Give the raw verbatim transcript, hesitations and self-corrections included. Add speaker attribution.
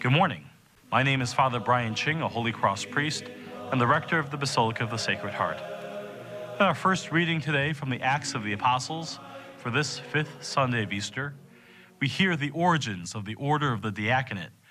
Speaker 1: Good morning. My name is Father Brian Ching, a Holy Cross priest and the rector of the Basilica of the Sacred Heart. In our first reading today from the Acts of the Apostles for this fifth Sunday of Easter, we hear the origins of the order of the diaconate